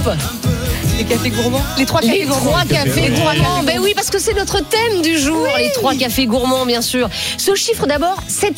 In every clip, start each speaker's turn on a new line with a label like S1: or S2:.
S1: Les cafés gourmands. Les trois cafés gourmands.
S2: Ben oui, parce que c'est notre thème du jour. Oui. Les 3 cafés gourmands, bien sûr. Ce chiffre d'abord,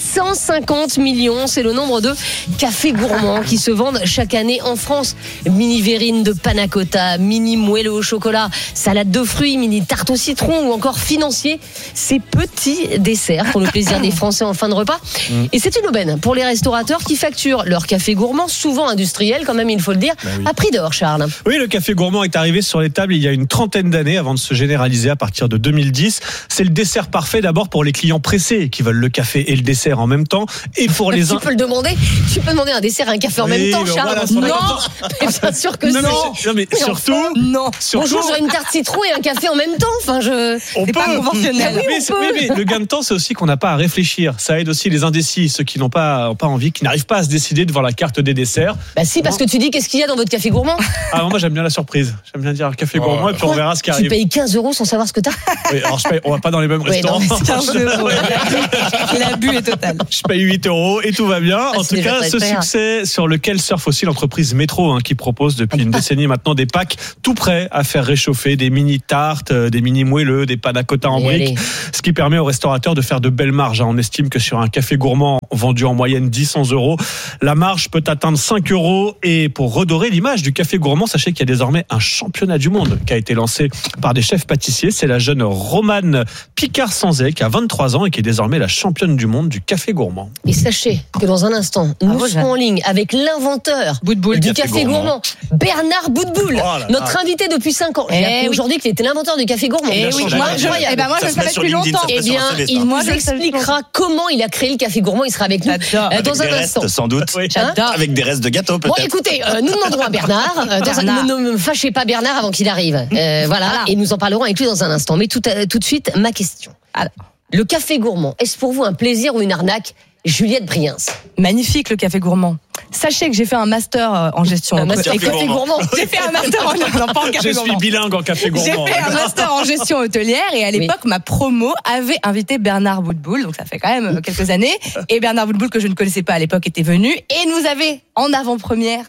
S2: 750 millions. C'est le nombre de cafés gourmands qui se vendent chaque année en France. Mini verrine de panna cotta, mini moelleux au chocolat, salade de fruits, mini tarte au citron ou encore financier. Ces petits desserts pour le plaisir des Français en fin de repas. Et c'est une aubaine pour les restaurateurs qui facturent leurs cafés gourmands, souvent industriels quand même, il faut le dire, à prix d'or, Charles.
S3: Oui, le café gourmand est arrivé sur les tables il y a une trentaine d'années avant de se généraliser à partir de 2010. C'est le dessert parfait d'abord pour les clients pressés qui veulent le café et le dessert en même temps. Et pour les
S2: tu peux demander un dessert et un café en même temps, Charles.
S3: Voilà,
S2: bien sûr que
S3: non, mais surtout.
S2: Bonjour, j'aurais une tarte citron et un café en même temps.
S3: C'est pas conventionnel. Mais le gain de temps, c'est aussi qu'on n'a pas à réfléchir. Ça aide aussi les indécis, ceux qui n'ont pas envie, qui n'arrivent pas à se décider devant la carte des desserts.
S2: Bah si, parce que tu dis qu'est-ce qu'il y a dans votre café gourmand.
S3: Ah, moi j'aime bien la surprise. J'aime bien dire un café gourmand et puis on verra ce qui arrive.
S2: Tu payes 15 € sans savoir ce que t'as.
S3: Oui, alors on va pas dans les mêmes restaurants.
S1: 15 €. L'abus est total.
S3: Je paye 8 € et tout va bien. En tout cas, ce succès sur lequel surfe aussi l'entreprise Métro, qui propose depuis une décennie maintenant des packs tout prêts à faire réchauffer, des mini tartes, des mini moelleux, des panna cotta en briques, ce qui permet aux restaurateurs de faire de belles marges. On estime que sur un café gourmand vendu en moyenne 10-11 €, la marge peut atteindre 5 €. Et pour redorer l'image du café gourmand, sachez qu'il y a désormais un championnat du monde qui a été lancé par des chefs pâtissiers. C'est la jeune Romane Picard-Sanzet qui a 23 ans et qui est désormais la championne du monde du café gourmand.
S2: Et sachez que dans un instant, nous serons en ligne avec l'inventeur du café gourmand, Bernard Boutboul, notre invité depuis 5 ans. J'ai appris aujourd'hui qu'il était l'inventeur du café gourmand.
S1: Moi, je le savais depuis longtemps.
S2: Il nous expliquera comment il a créé le café gourmand. Il sera avec nous dans un instant.
S4: Sans doute. Avec des restes de gâteau, peut-être.
S2: Bon, écoutez, nous demanderons à Bernard. Ne me fâchez pas Bernard avant qu'il arrive. Voilà. Et nous en parlerons avec lui dans un instant. Mais tout de suite, ma question. Alors, le café gourmand, est-ce pour vous un plaisir ou une arnaque, Juliette Briens?
S1: Magnifique le café gourmand. Sachez que j'ai fait un master en gestion.
S2: Café gourmand.
S1: J'ai fait un master en
S3: Je suis bilingue en café gourmand.
S1: J'ai fait un master en gestion hôtelière et à l'époque, ma promo avait invité Bernard Boutboul, donc ça fait quand même quelques années. Et Bernard Boutboul, que je ne connaissais pas à l'époque, était venu et nous avait en avant-première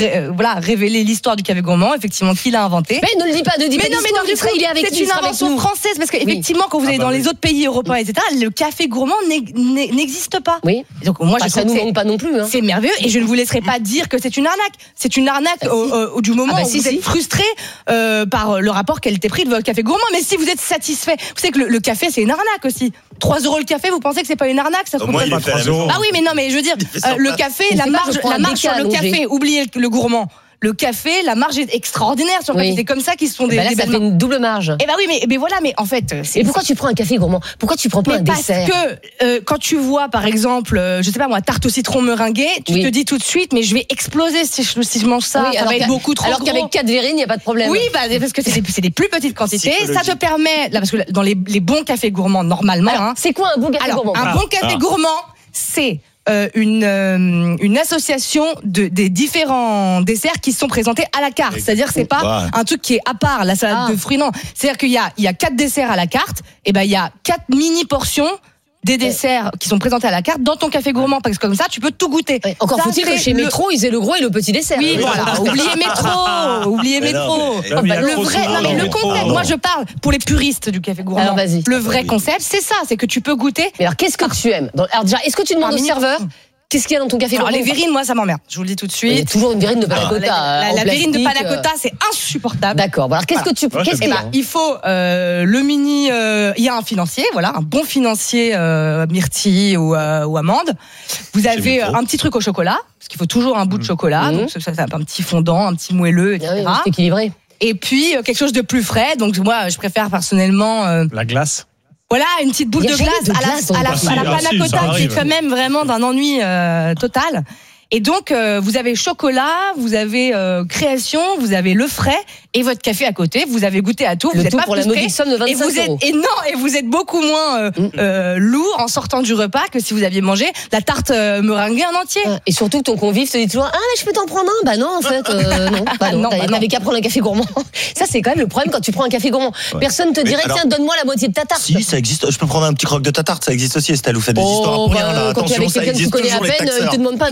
S1: révélé l'histoire du café gourmand, effectivement, qu'il a inventé.
S2: Mais ne le dis pas, il est avec nous.
S1: C'est une invention française parce qu'effectivement, quand vous allez dans les autres pays européens, etc., le café gourmand n'existe pas.
S2: Oui.
S1: Donc moi,
S2: ça nous manque pas non plus.
S1: C'est merveilleux et je ne vous laisserai pas dire que c'est une arnaque. C'est une arnaque du moment où vous êtes frustré par le rapport qualité-prix de votre café gourmand. Mais si vous êtes satisfait, vous savez que le café, c'est une arnaque aussi. 3 € le café, vous pensez que c'est pas une arnaque? Ça se
S4: moi, il a fait la même chose.
S1: Ah oui, mais non, mais je veux dire, le café, la marge sur le café, oubliez le gourmand. Le café, la marge est extraordinaire sur le café. C'est comme ça qu'ils se font des
S2: là, ça fait une double marge.
S1: Eh ben oui, mais voilà, mais en fait.
S2: Et pourquoi tu prends un café gourmand? Pourquoi tu prends pas un dessert?
S1: Parce que quand tu vois, par exemple, je sais pas moi, tarte au citron meringuée, tu te dis tout de suite, mais je vais exploser si je mange ça. Ça va être beaucoup trop.
S2: Alors qu'avec 4 verrines, il n'y a pas de problème.
S1: Oui, parce que c'est des plus petites quantités. Ça te permet, là, parce que dans les bons cafés gourmands, normalement.
S2: Alors, c'est quoi un bon café gourmand?
S1: Un bon café gourmand, c'est une association des différents desserts qui sont présentés à la carte. C'est-à-dire que c'est pas un truc qui est à part, la salade de fruits, non. C'est-à-dire qu'il y a 4 desserts à la carte, et ben il y a 4 mini portions des desserts qui sont présentés à la carte dans ton café gourmand, parce que comme ça tu peux tout goûter.
S2: Encore faut-il que chez Métro ils aient le gros et le petit dessert.
S1: Oui, voilà. Oubliez Métro. Le vrai, le concept. Moi je parle pour les puristes du café gourmand.
S2: Alors, vas-y.
S1: Le vrai concept, c'est ça, c'est que tu peux goûter.
S2: Mais alors qu'est-ce que tu aimes? Alors déjà, est-ce que tu demandes au serveur? Qu'est-ce qu'il y a dans ton café?
S1: Alors les verrines, moi ça m'emmerde. Je vous le dis tout de suite.
S2: Il y a toujours une verrine de panna cotta.
S1: La verrine de panna cotta, c'est insupportable.
S2: D'accord. Alors qu'est-ce que tu
S1: il faut le mini. Il y a un financier, un bon financier myrtille ou amande. Vous avez un petit truc au chocolat, parce qu'il faut toujours un bout de chocolat. Donc ça c'est un petit fondant, un petit moelleux, etc.
S2: C'est équilibré.
S1: Et puis quelque chose de plus frais. Donc moi je préfère personnellement
S3: la glace.
S1: Voilà, une petite boule de glace à la panna cotta qui est quand même vraiment d'un ennui total. Et donc, vous avez chocolat, vous avez création, vous avez le frais et votre café à côté. Vous avez goûté à tout. Vous n'êtes pas
S2: pour la modique somme de 25 €.
S1: Et vous êtes beaucoup moins lourd en sortant du repas que si vous aviez mangé la tarte meringuée en entier.
S2: Et surtout, ton convive te dit toujours mais je peux t'en prendre un. Bah non, en fait, non. T'avais qu'à prendre un café gourmand. Ça, c'est quand même le problème quand tu prends un café gourmand. Personne te dirait tiens, donne-moi la moitié de ta tarte.
S4: Si, ça existe. Je peux prendre un petit croc de ta tarte. Ça existe aussi. Estelle, vous faites des histoires pour rien.
S2: Quand tu es avec quelqu'un que tu connais à peine, il te demande pas un petit croc de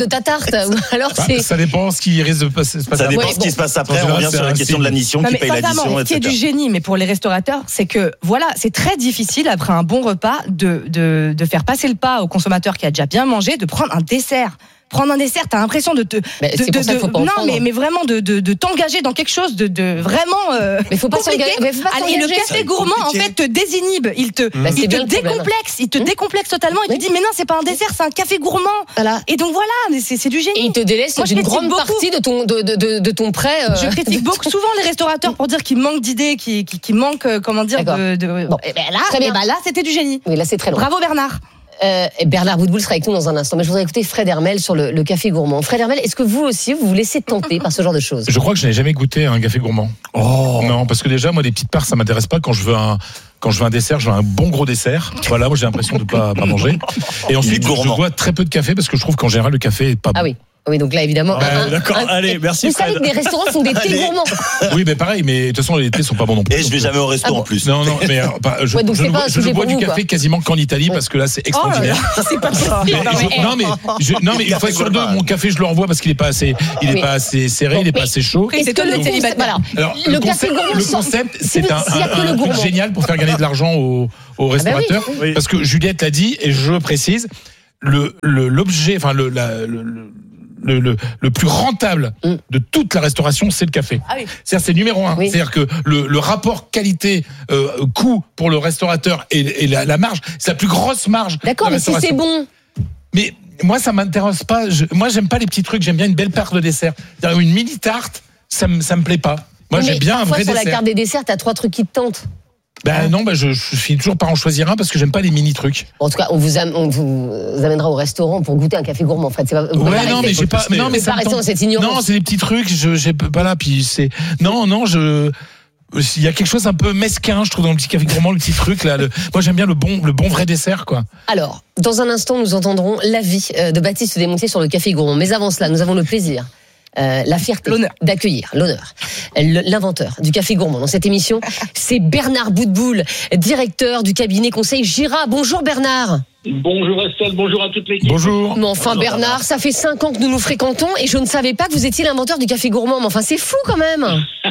S2: ta tarte. Ou alors c'est.
S5: Ça dépend ce qui risque de passer.
S4: Ça dépend ce qui se passe après. On revient sur la question de l'addition, qui paye l'addition,
S1: etc. Ce qui est du génie, mais pour les restaurateurs, c'est que voilà, c'est très difficile après un bon repas de faire passer le pas au consommateur qui a déjà bien mangé, de prendre un dessert. Prendre un dessert, t'as l'impression mais vraiment de t'engager dans quelque chose de vraiment
S2: mais faut pas s'engager.
S1: Et le café gourmand en fait te désinhibe, il te décomplexe totalement, il te dit mais non, c'est pas un dessert, c'est un café gourmand. Voilà. Et donc voilà, c'est du génie.
S2: Et il te délaisse une grande partie de ton prêt.
S1: Je critique souvent les restaurateurs pour dire qu'ils manquent d'idées, qu'ils manquent
S2: Bon,
S1: et là c'était du génie.
S2: Oui, là c'est très long.
S1: Bravo Bernard.
S2: Bernard Boutboul sera avec nous dans un instant. Mais je voudrais écouter Fred Hermel sur le café gourmand. Fred Hermel, est-ce que vous aussi, vous laissez tenter par ce genre de choses?
S5: Je crois que je n'ai jamais goûté un café gourmand. Oh. Non, parce que déjà, moi, les petites parts, ça m'intéresse pas. Quand je veux un dessert, je veux un bon gros dessert. Voilà, moi, j'ai l'impression de pas manger. Et ensuite, je bois très peu de café parce que je trouve qu'en général, le café est pas bon.
S2: Ah oui. Oui, donc là, évidemment.
S3: D'accord, allez, merci.
S2: Vous savez que des restaurants font des thés gourmands.
S5: Oui, mais pareil, mais de toute façon, les thés sont pas bons non plus.
S4: Et je vais jamais au resto en plus.
S5: Non, mais je ne bois du café quasiment qu'en Italie parce que là, c'est extraordinaire.
S1: C'est pas ça.
S5: Non, mais une fois sur deux, mon café, je le renvoie parce qu'il est pas assez serré, il est pas assez chaud.
S1: C'est comme le célibataire.
S5: Alors, le concept, c'est un truc génial pour faire gagner de l'argent aux restaurateurs. Parce que Juliette l'a dit, et je précise, l'objet, enfin, le plus rentable de toute la restauration, c'est le café. Ah oui. C'est-à-dire, c'est numéro 1. Oui. C'est-à-dire que le rapport qualité coût pour le restaurateur et la marge, c'est la plus grosse marge.
S2: D'accord, mais si c'est bon.
S5: Mais moi, ça m'intéresse pas. Moi, j'aime pas les petits trucs. J'aime bien une belle part de dessert. Une mini tarte, ça me plaît pas. Moi, j'aime bien un vrai dessert.
S2: Sur la carte des desserts, t'as 3 trucs qui te tentent.
S5: Non, je finis toujours par en choisir un parce que j'aime pas les mini trucs.
S2: En tout cas, on vous amènera au restaurant pour goûter un café gourmand. En fait, c'est pas.
S5: Non, mais j'ai pas. Non, mais
S2: ça reste dans cette ignorance.
S5: Non, c'est des petits trucs. J'ai pas là. Puis c'est. Non, il y a quelque chose un peu mesquin, je trouve, dans le petit café gourmand, le petit truc là. Moi, j'aime bien le bon vrai dessert, quoi.
S2: Alors, dans un instant, nous entendrons l'avis de Baptiste Desmontiers sur le café gourmand. Mais avant cela, nous avons le plaisir. La fierté d'accueillir l'inventeur du café gourmand dans cette émission, c'est Bernard Boutboul, directeur du cabinet conseil Gira. Bonjour Bernard.
S6: Bonjour Estelle, bonjour à toute l'équipe.
S5: Bonjour.
S2: Mais enfin bonjour Bernard, ça fait 5 ans que nous nous fréquentons et je ne savais pas que vous étiez l'inventeur du café gourmand. Mais enfin c'est fou quand même.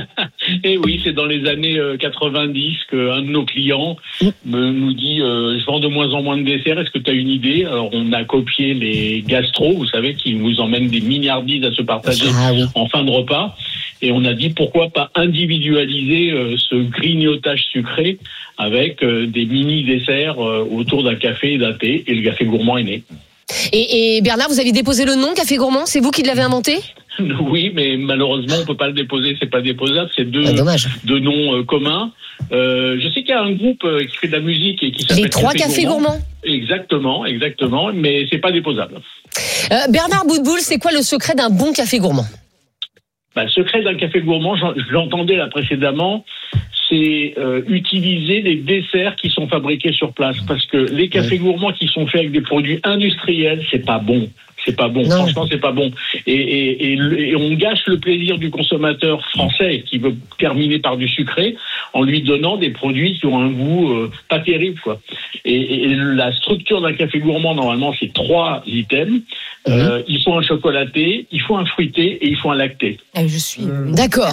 S6: Et oui, c'est dans les années 90 qu'un de nos clients nous dit je vends de moins en moins de desserts, est-ce que tu as une idée? Alors on a copié les gastros, vous savez, qui vous emmènent des milliardises à se partager en fin de repas. Et on a dit pourquoi pas individualiser ce grignotage sucré avec des mini desserts autour d'un café et d'un thé, et le café gourmand est né.
S2: Et Bernard, vous avez déposé le nom café gourmand, c'est vous qui l'avez inventé?
S6: Oui, mais malheureusement on peut pas le déposer, c'est pas déposable, c'est deux noms communs. Je sais qu'il y a un groupe qui fait de la musique et qui s'appelle
S2: les 3 cafés gourmands.
S6: Exactement, mais c'est pas déposable.
S2: Bernard Boutboul, c'est quoi le secret d'un bon café gourmand?
S6: Le secret d'un café gourmand, je l'entendais là précédemment, c'est utiliser des desserts qui sont fabriqués sur place. Parce que les cafés gourmands qui sont faits avec des produits industriels, c'est pas bon. Franchement, c'est pas bon. Et on gâche le plaisir du consommateur français qui veut terminer par du sucré en lui donnant des produits qui ont un goût pas terrible, quoi. Et la structure d'un café gourmand, normalement, c'est 3 items. Il faut un chocolaté, il faut un fruité et il faut un lacté.
S1: Je suis
S2: d'accord.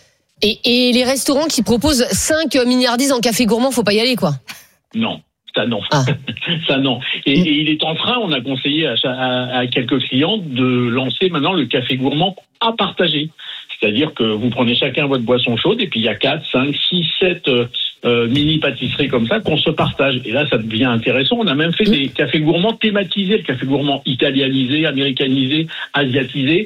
S2: Et les restaurants qui proposent 5 milliardises en café gourmand, faut pas y aller, quoi.
S6: Non. Ça non. Ça non. Et il est en train, on a conseillé à quelques clients de lancer maintenant le café gourmand à partager. C'est-à-dire que vous prenez chacun votre boisson chaude et puis il y a 4, 5, 6, 7 mini pâtisseries comme ça qu'on se partage. Et là, ça devient intéressant. On a même fait des cafés gourmands thématisés, le café gourmand italianisé, américanisé, asiatisé.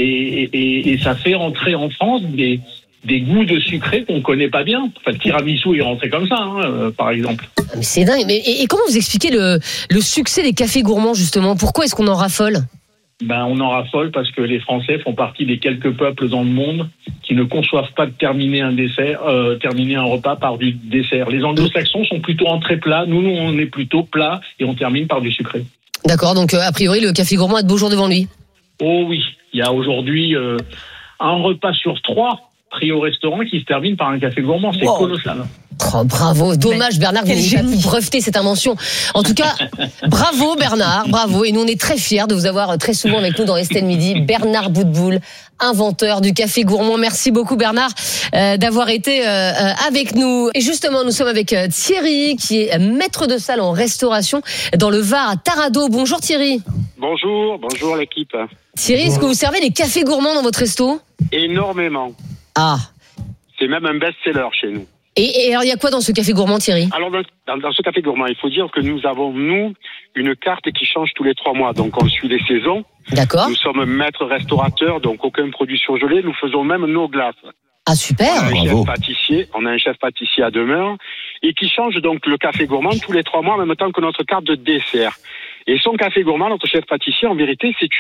S6: Et ça fait entrer en France des goûts de sucré qu'on connaît pas bien. Enfin, le tiramisu est rentré comme ça, par exemple.
S2: Mais c'est dingue. Et comment vous expliquez le succès des cafés gourmands, justement? Pourquoi est-ce qu'on en raffole?
S6: On en raffole parce que les Français font partie des quelques peuples dans le monde qui ne conçoivent pas de terminer un repas par du dessert. Les anglo-saxons sont plutôt entrée plat. Nous, on est plutôt plat et on termine par du sucré.
S2: D'accord. Donc, a priori, le café gourmand a de beaux jours devant lui.
S6: Oh oui. Il y a aujourd'hui un repas sur 3 pris au restaurant qui se termine par un café gourmand, c'est colossal.
S2: Oh, bravo, dommage Bernard, vous n'avez pas pu breveter cette invention. En tout cas, bravo Bernard, bravo. Et nous on est très fiers de vous avoir très souvent avec nous dans Estelle Midi. Bernard Boutboul, inventeur du café gourmand. Merci beaucoup Bernard d'avoir été avec nous. Et justement, nous sommes avec Thierry qui est maître de salle en restauration dans le Var à Taradeau. Bonjour Thierry.
S7: Bonjour l'équipe.
S2: Thierry, est-ce que vous servez des cafés gourmands dans votre resto ?
S7: Énormément.
S2: Ah.
S7: C'est même un best-seller chez nous.
S2: Et alors, il y a quoi dans ce café gourmand, Thierry ?
S7: Alors, dans ce café gourmand, il faut dire que nous avons, une carte qui change tous les 3 mois. Donc, on suit les saisons.
S2: D'accord.
S7: Nous sommes maîtres restaurateurs, donc aucun produit surgelé. Nous faisons même nos glaces.
S2: Ah, super.
S7: On a un chef pâtissier à demeure et qui change donc le café gourmand tous les 3 mois en même temps que notre carte de dessert. Et son café gourmand, notre chef pâtissier, en vérité, c'est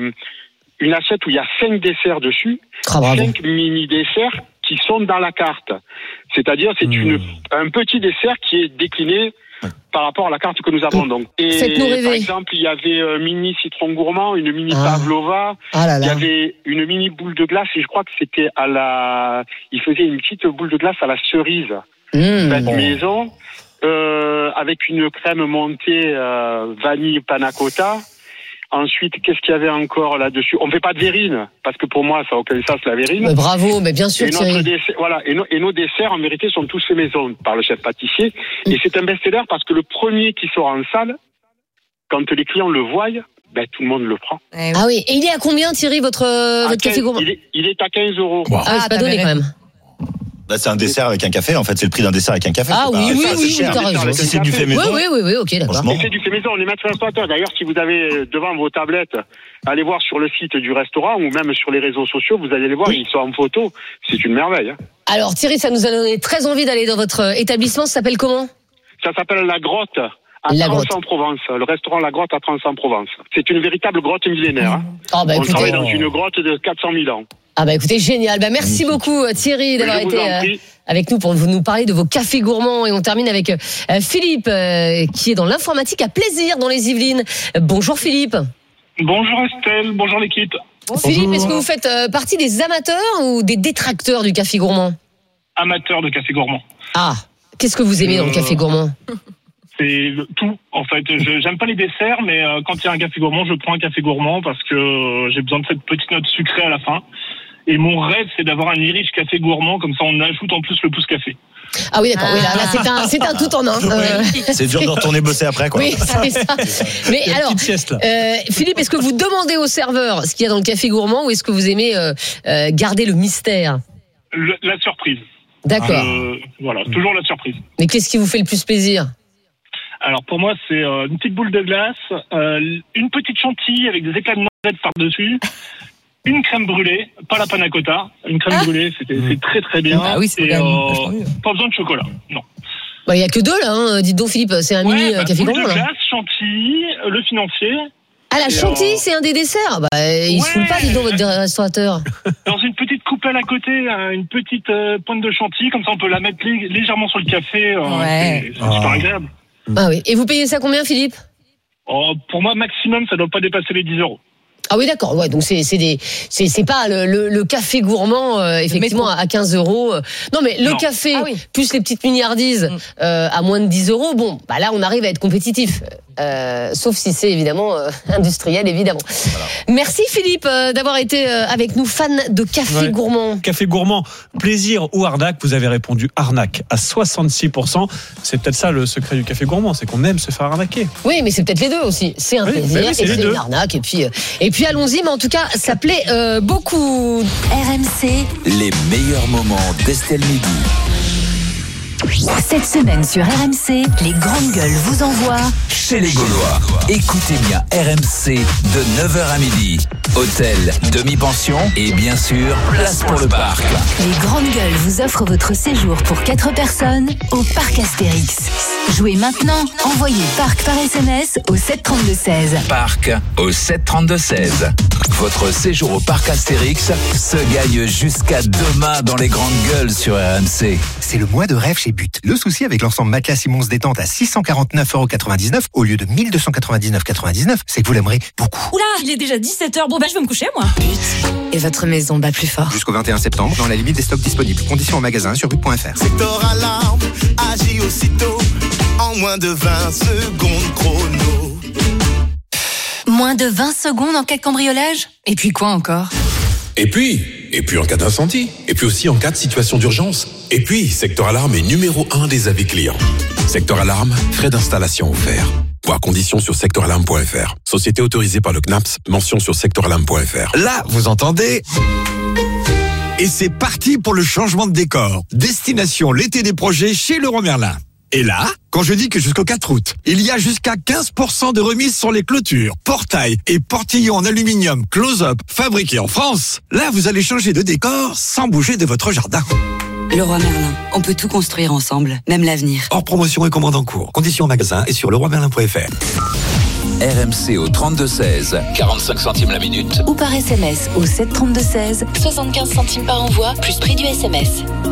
S7: une assiette où il y a 5 desserts dessus. 5 mini-desserts qui sont dans la carte. C'est-à-dire, c'est un petit dessert qui est décliné par rapport à la carte que nous avons. Donc. Et par exemple, il y avait un mini citron gourmand, une mini pavlova, il y avait une mini boule de glace, et je crois que c'était il faisait une petite boule de glace à la cerise. Faite maison, avec une crème montée vanille panna cotta. Ensuite, qu'est-ce qu'il y avait encore là-dessus ? On ne fait pas de verrine, parce que pour moi, ça n'a aucun sens, la verrine.
S2: Mais bravo, mais bien sûr, Thierry.
S7: Et nos desserts, en vérité, sont tous faits maison par le chef pâtissier. Et c'est un best-seller parce que le premier qui sort en salle, quand les clients le voient, tout le monde le prend.
S2: Ah oui, et il est à combien, Thierry, votre café gourmand ?
S7: Il est à 15 €.
S2: Wow. Ah, c'est pas donné quand même.
S4: C'est un dessert avec un café, en fait, c'est le prix d'un dessert avec un café.
S2: Ah oui, t'as raison.
S4: Si c'est du fait maison.
S2: Oui, ok, d'accord.
S7: C'est du fait maison, on est maître restaurateur. D'ailleurs, si vous avez devant vos tablettes, allez voir sur le site du restaurant ou même sur les réseaux sociaux, vous allez les voir, ils sont en photo. C'est une merveille.
S2: Alors Thierry, ça nous a donné très envie d'aller dans votre établissement. Ça s'appelle comment ?
S7: Ça s'appelle La Grotte. À Trans-en-Provence, le restaurant La Grotte à Trans-en-Provence. C'est une véritable grotte millénaire. On travaille dans une grotte de 400 000 ans.
S2: Ah écoutez, génial. Merci beaucoup Thierry d'avoir été avec nous pour nous parler de vos cafés gourmands. Et on termine avec Philippe qui est dans l'informatique à Plaisir dans les Yvelines. Bonjour Philippe.
S8: Bonjour Estelle, bonjour l'équipe.
S2: Philippe, est-ce que vous faites partie des amateurs ou des détracteurs du café gourmand ?
S8: Amateur de café gourmand.
S2: Ah, qu'est-ce que vous aimez dans le café gourmand ?
S8: C'est tout, en fait. J'aime pas les desserts, mais quand il y a un café gourmand, je prends un café gourmand parce que j'ai besoin de cette petite note sucrée à la fin. Et mon rêve, c'est d'avoir un Irish café gourmand, comme ça on ajoute en plus le pouce café.
S2: Ah oui, d'accord. Oui, là, c'est un tout en un.
S4: C'est dur de retourner bosser après, quoi.
S2: Oui, c'est ça. Mais alors, Philippe, est-ce que vous demandez au serveur ce qu'il y a dans le café gourmand ou est-ce que vous aimez garder le mystère ?
S8: La surprise.
S2: D'accord.
S8: Voilà, toujours la surprise.
S2: Mais qu'est-ce qui vous fait le plus plaisir ?
S8: Alors pour moi, c'est une petite boule de glace, une petite chantilly avec des éclats de noisettes par-dessus, une crème brûlée, pas la panna cotta, une crème brûlée, c'est très très bien.
S1: Ah oui, c'est
S8: pas besoin de chocolat, non.
S2: Il y a que 2 là, hein. Dites donc Philippe, c'est un mini café gourmand.
S8: Boule de glace, chantilly, le financier.
S2: Ah, la chantilly, c'est un des desserts. Il se fout pas, dites donc, votre restaurateur.
S8: Dans une petite coupelle à côté, une petite pointe de chantilly, comme ça on peut la mettre légèrement sur le café. C'est super agréable.
S2: Ah oui. Et vous payez ça combien, Philippe ?
S8: Pour moi, maximum, ça ne doit pas dépasser les 10 €.
S2: Ah oui, d'accord. Ouais, donc c'est pas le café gourmand effectivement à 15 €. Non, mais le café plus les petites milliardises à moins de 10 €. Bon, là on arrive à être compétitif. Sauf si c'est évidemment industriel, évidemment. Voilà. Merci Philippe d'avoir été avec nous, fan de café gourmand.
S3: Café gourmand, plaisir ou arnaque ? Vous avez répondu arnaque à 66%. C'est peut-être ça le secret du café gourmand, c'est qu'on aime se faire arnaquer.
S2: Oui, mais c'est peut-être les deux aussi. C'est un plaisir et c'est une arnaque. Et puis allons-y, mais en tout cas, ça plaît beaucoup.
S9: RMC,
S10: les meilleurs moments d'Estelle Midi.
S9: Cette semaine sur RMC, les grandes gueules vous envoient
S10: chez les Gaulois. Écoutez bien RMC de 9h à midi. Hôtel, demi-pension et bien sûr, place pour le parc.
S9: Les grandes gueules vous offrent votre séjour pour 4 personnes au parc Astérix. Jouez maintenant, envoyez parc par SMS au 732-16.
S10: Parc au 732-16. Votre séjour au parc Astérix se gagne jusqu'à demain dans les grandes gueules sur RMC.
S11: C'est le mois de rêve chez But. Le souci avec l'ensemble matelas Simons détente à 649,99€ au lieu de 1299,99€, c'est que vous l'aimerez beaucoup.
S12: Oula, il est déjà 17h. Bon, je vais me coucher, moi.
S13: But. Et votre maison bat plus fort.
S11: Jusqu'au 21 septembre, dans la limite des stocks disponibles. Conditions en magasin sur but.fr.
S14: Secteur Alarme agit aussitôt en moins de 20 secondes chrono.
S13: Moins de 20 secondes en cas de cambriolage ? Et puis quoi encore ?
S15: Et puis en cas d'incendie. Et puis aussi en cas de situation d'urgence. Et puis, Secteur Alarme est numéro 1 des avis clients. Secteur Alarme, frais d'installation offerts. Voir conditions sur secteuralarme.fr. Société autorisée par le CNAPS, mention sur secteuralarme.fr.
S16: Là, vous entendez ? Et c'est parti pour le changement de décor. Destination l'été des projets chez Leroy Merlin. Et là, quand je dis que jusqu'au 4 août, il y a jusqu'à 15% de remise sur les clôtures, portails et portillons en aluminium close-up fabriqués en France, là vous allez changer de décor sans bouger de votre jardin.
S13: Leroy Merlin, on peut tout construire ensemble, même l'avenir.
S16: Hors promotion et commande en cours. Conditions en magasin et sur leroymerlin.fr.
S10: RMC au 32-16, 45 centimes la minute.
S9: Ou par SMS au 732-16, 75 centimes par envoi, plus prix du SMS.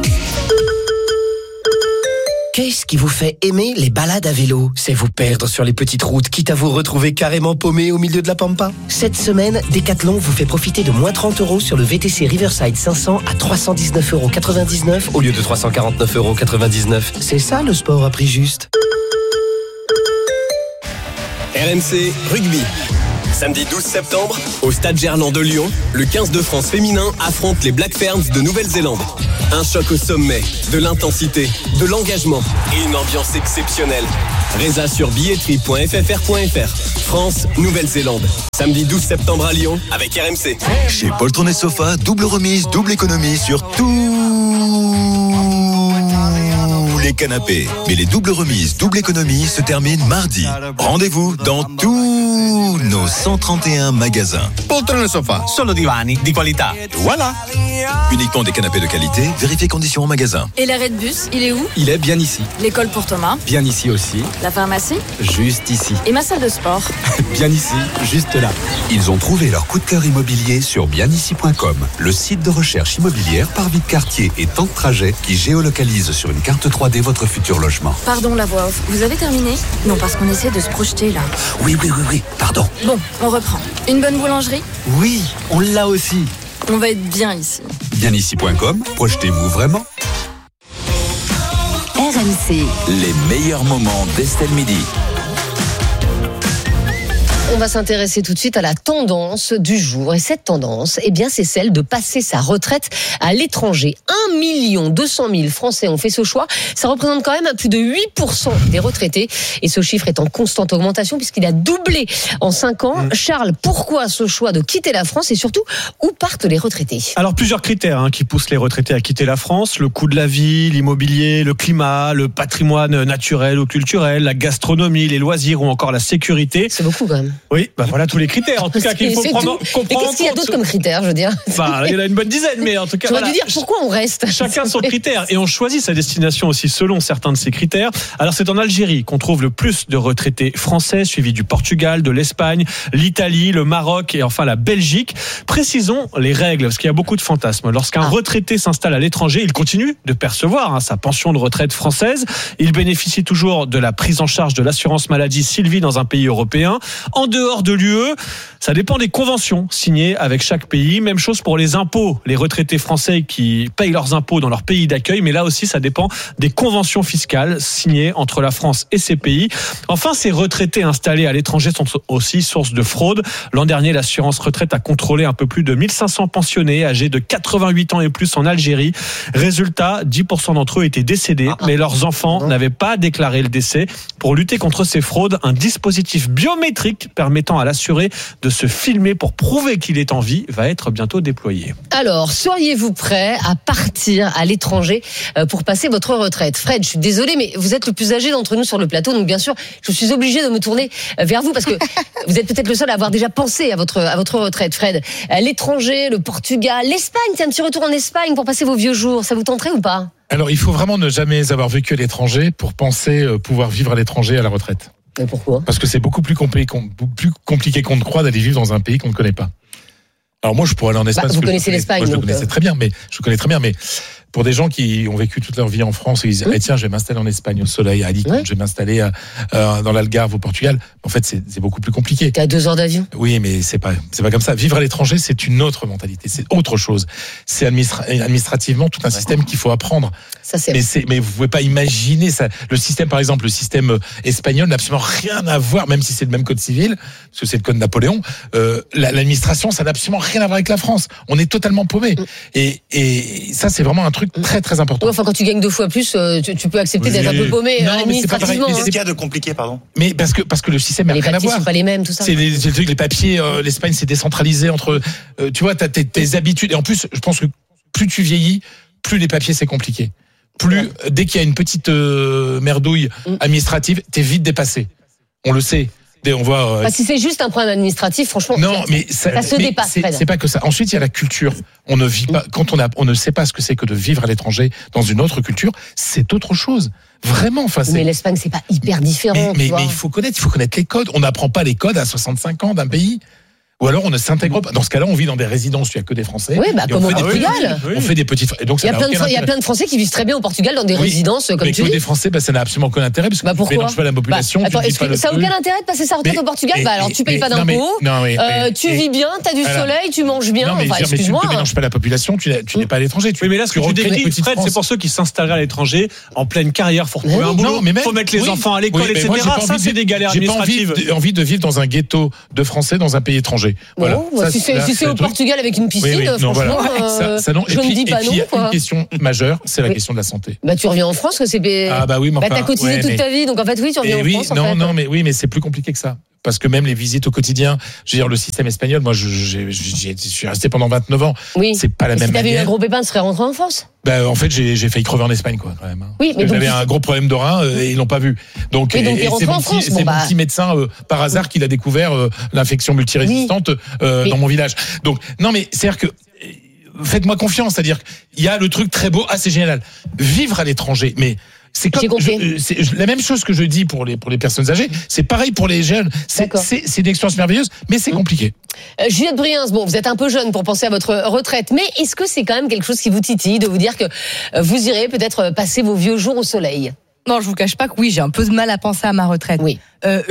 S17: Qu'est-ce qui vous fait aimer les balades à vélo ? C'est vous perdre sur les petites routes, quitte à vous retrouver carrément paumé au milieu de la pampa. Cette semaine, Decathlon vous fait profiter de moins 30€ sur le VTC Riverside 500 à 319,99€ au lieu de 349,99€. C'est ça le sport à prix juste.
S18: RMC Rugby. Samedi 12 septembre, au Stade Gerland de Lyon, le 15 de France féminin affronte les Black Ferns de Nouvelle-Zélande. Un choc au sommet, de l'intensité, de l'engagement et une ambiance exceptionnelle. Résa sur billetterie.ffr.fr. France, Nouvelle-Zélande. Samedi 12 septembre à Lyon avec RMC.
S19: Chez Poltron et Sofa, double remise, double économie sur tous les canapés. Mais les doubles remises, double économie se terminent mardi. Rendez-vous dans tous nos 131 magasins.
S20: Poltron et Sofa, solo divani di qualità. Voilà.
S19: Uniquement des canapés de qualité, vérifiez conditions en magasin.
S12: Et l'arrêt de bus, il est où ?
S20: Il est bien ici.
S12: L'école pour Thomas ?
S20: Bien ici aussi.
S12: La pharmacie ?
S20: Juste ici.
S12: Et ma salle de sport ?
S20: Bien ici, juste là.
S19: Ils ont trouvé leur coup de cœur immobilier sur bienici.com, le site de recherche immobilière par vie de quartier et temps de trajet qui géolocalise sur une carte 3D votre futur logement.
S12: Pardon la voix off, vous avez terminé ? Non, parce qu'on essaie de se projeter là.
S19: Oui, pardon.
S12: Bon, on reprend. Une bonne boulangerie ?
S20: Oui, on l'a aussi.
S12: On va être bien ici.
S19: Bienici.com, projetez-vous vraiment.
S9: RMC.
S10: Les meilleurs moments d'Estelle Midi.
S2: On va s'intéresser tout de suite à la tendance du jour. Et cette tendance, eh bien, c'est celle de passer sa retraite à l'étranger. 1 200 000 Français ont fait ce choix. Ça représente quand même plus de 8% des retraités. Et ce chiffre est en constante augmentation puisqu'il a doublé en 5 ans. Charles, pourquoi ce choix de quitter la France et surtout, où partent les retraités ?
S3: Alors, plusieurs critères qui poussent les retraités à quitter la France. Le coût de la vie, l'immobilier, le climat, le patrimoine naturel ou culturel, la gastronomie, les loisirs ou encore la sécurité.
S2: C'est beaucoup quand même.
S3: Oui, voilà tous les critères. En tout cas, qu'il faut comprendre.
S2: Et qu'est-ce qu'il y a d'autre comme critères, je veux dire ?
S3: Bah, il y en a une bonne dizaine, mais en tout cas.
S2: J'aurais dû dire pourquoi on reste.
S3: Chacun son critère. Et on choisit sa destination aussi selon certains de ces critères. Alors, c'est en Algérie qu'on trouve le plus de retraités français, suivi du Portugal, de l'Espagne, l'Italie, le Maroc et enfin la Belgique. Précisons les règles, parce qu'il y a beaucoup de fantasmes. Lorsqu'un retraité s'installe à l'étranger, il continue de percevoir sa pension de retraite française. Il bénéficie toujours de la prise en charge de l'assurance maladie s'il vit dans un pays européen. En dehors de l'UE, ça dépend des conventions signées avec chaque pays. Même chose pour les impôts. Les retraités français qui payent leurs impôts dans leur pays d'accueil, mais là aussi, ça dépend des conventions fiscales signées entre la France et ces pays. Enfin, ces retraités installés à l'étranger sont aussi source de fraude. L'an dernier, l'assurance retraite a contrôlé un peu plus de 1500 pensionnés âgés de 88 ans et plus en Algérie. Résultat, 10% d'entre eux étaient décédés, mais leurs enfants n'avaient pas déclaré le décès. Pour lutter contre ces fraudes, un dispositif biométrique permettant à l'assuré de se filmer pour prouver qu'il est en vie va être bientôt déployé.
S2: Alors, seriez-vous prêt à partir à l'étranger pour passer votre retraite ? Fred, je suis désolée, mais vous êtes le plus âgé d'entre nous sur le plateau, donc bien sûr, je suis obligée de me tourner vers vous parce que vous êtes peut-être le seul à avoir déjà pensé à votre retraite, Fred. L'étranger, le Portugal, l'Espagne, c'est un petit retour en Espagne pour passer vos vieux jours. Ça vous tenterait ou pas ?
S5: Alors, il faut vraiment ne jamais avoir vécu à l'étranger pour penser pouvoir vivre à l'étranger à la retraite.
S2: Mais pourquoi ?
S5: Parce que c'est beaucoup plus compliqué qu'on ne croit d'aller vivre dans un pays qu'on ne connaît pas. Alors moi, je pourrais aller en Espagne.
S2: Vous connaissez l'Espagne.
S5: Moi, je connais très bien, mais pour des gens qui ont vécu toute leur vie en France et ils disent tiens, je vais m'installer en Espagne au soleil, à Alicante, je vais m'installer dans l'Algarve au Portugal. En fait, c'est beaucoup plus compliqué.
S2: T'es à 2 heures d'avion.
S5: Oui, mais c'est pas comme ça. Vivre à l'étranger, c'est une autre mentalité, c'est autre chose. C'est administrativement tout un système qu'il faut apprendre.
S2: Ça,
S5: mais vous pouvez pas imaginer ça. Le système, par exemple, le système espagnol n'a absolument rien à voir, même si c'est le même code civil, parce que c'est le code Napoléon. L'administration, ça n'a absolument rien à voir avec la France. On est totalement paumé. Et ça, c'est vraiment un truc très très important.
S2: Enfin, quand tu gagnes 2 fois plus, tu peux accepter d'être un peu paumé administrativement.
S4: Mais c'est ce qu'il y a de compliqué, pardon.
S5: Mais parce que le système n'a rien à voir.
S2: Les papiers sont pas les mêmes, tout ça.
S5: C'est les papiers. L'Espagne, c'est décentralisé entre. Tu vois, t'as tes habitudes. Et en plus, je pense que plus tu vieillis, plus les papiers c'est compliqué. Dès qu'il y a une petite merdouille administrative, t'es vite dépassé. On le sait. On voit.
S2: Si c'est juste un problème administratif, franchement, ça se dépasse.
S5: C'est pas que ça. Ensuite, il y a la culture. On ne vit pas quand on ne sait pas ce que c'est que de vivre à l'étranger dans une autre culture. C'est autre chose. Vraiment.
S2: Mais l'Espagne, c'est pas hyper différent.
S5: Mais il faut connaître les codes. On n'apprend pas les codes à 65 ans d'un pays. Ou alors on ne s'intègre pas. Dans ce cas-là, on vit dans des résidences où il n'y a que des Français.
S2: Oui, comme au Portugal.
S5: On fait des petites. Et donc,
S2: il y a plein de Français qui vivent très bien au Portugal dans des résidences comme tu dis.
S5: Mais des Français, ça n'a absolument aucun intérêt parce que tu ne mélanges pas la population.
S2: Attends, ça n'a aucun intérêt de passer sa retraite au Portugal? Alors tu payes pas d'impôts, tu vis bien, tu as du soleil, tu manges bien.
S5: Enfin, excuse-moi. Tu ne mélanges pas la population, tu n'es pas à l'étranger.
S3: Oui, mais là, ce que tu décris, Fred, c'est pour ceux qui s'installeraient à l'étranger en pleine carrière, faut retrouver un boulot, faut mettre les enfants à l'école, etc. Ça, c'est des galères administratives.
S5: J'ai pas envie de vivre dans un ghetto de Français dans un pays étranger. Voilà.
S2: Si c'est au Portugal avec une piscine, franchement,
S5: je
S2: ne dis pas non.
S5: Il y a une question majeure, c'est la question de la santé.
S2: Tu reviens en France, que c'est.
S5: Ah bah oui, mais
S2: t'as cotisé toute ta vie, donc en fait oui, tu reviens en France.
S5: Mais c'est plus compliqué que ça. Parce que même les visites au quotidien, je veux dire, le système espagnol, moi, je suis resté pendant 29 ans.
S2: Oui.
S5: C'est pas la même manière.
S2: Si t'avais eu un gros pépin, tu serais rentré en France?
S5: En fait, j'ai failli crever en Espagne, quoi, quand même.
S2: Oui, mais
S5: j'avais un gros problème de rein et ils l'ont pas vu. Donc c'est mon petit médecin, par hasard, qu'il a découvert l'infection multirésistante dans mon village. Donc, non, mais c'est-à-dire que, faites-moi confiance, c'est-à-dire qu'il y a le truc très beau, c'est génial. Vivre à l'étranger, mais c'est comme c'est la même chose que je dis pour les personnes âgées, c'est pareil pour les jeunes. C'est une expérience merveilleuse, mais c'est compliqué.
S2: Juliette Briens, vous êtes un peu jeune pour penser à votre retraite, mais est-ce que c'est quand même quelque chose qui vous titille de vous dire que vous irez peut-être passer vos vieux jours au soleil?
S1: Non, je vous cache pas que oui, j'ai un peu de mal à penser à ma retraite.
S2: Oui.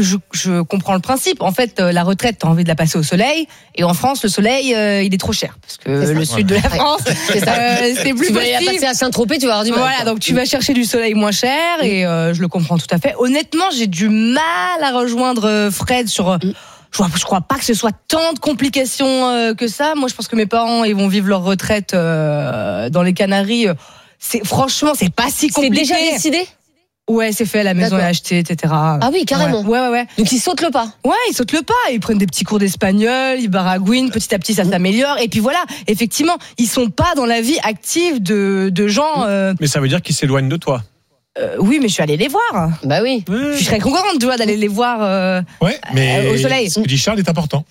S1: Je comprends le principe. En fait, la retraite, t'as envie de la passer au soleil, et en France, le soleil, il est trop cher parce que le sud de la France, c'est plus
S2: tu vas la passer à Saint-Tropez, tu vas avoir du mal.
S1: Voilà, donc tu vas chercher du soleil moins cher, et je le comprends tout à fait. Honnêtement, j'ai du mal à rejoindre Fred sur. Je crois pas que ce soit tant de complications que ça. Moi, je pense que mes parents, ils vont vivre leur retraite dans les Canaries. Franchement, c'est pas si compliqué.
S2: C'est déjà décidé?
S1: Ouais, c'est fait, la maison est achetée, etc.
S2: Ah oui, carrément.
S1: Ouais.
S2: Donc ils sautent le pas.
S1: Ouais, ils sautent le pas. Ils prennent des petits cours d'espagnol, ils baragouinent, petit à petit ça s'améliore. Et puis voilà, effectivement, ils sont pas dans la vie active de gens.
S3: Mais ça veut dire qu'ils s'éloignent de toi.
S1: Oui, mais je suis allée les voir.
S2: Bah oui.
S1: Je serais contente d'aller les voir
S5: mais
S1: au soleil.
S5: Ce que dit Charles est important.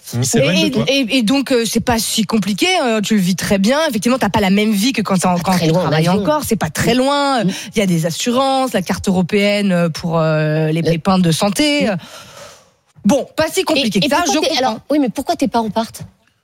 S1: Et donc, c'est pas si compliqué. Tu le vis très bien. Effectivement, t'as pas la même vie que quand tu travailles encore. C'est pas très loin. Il y a des assurances, la carte européenne pour les pépins de santé. Bon, pas si compliqué que ça.
S2: Alors, oui, mais pourquoi tes parents partent?